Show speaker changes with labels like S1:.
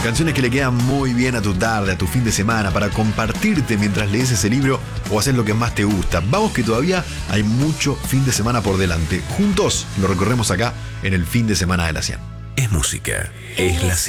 S1: Canciones que le quedan muy bien a tu tarde, a tu fin de semana, para compartirte mientras lees ese libro o haces lo que más te gusta. Vamos que todavía hay mucho fin de semana por delante. Juntos lo recorremos acá en el fin de semana de la 100.
S2: Es música, es la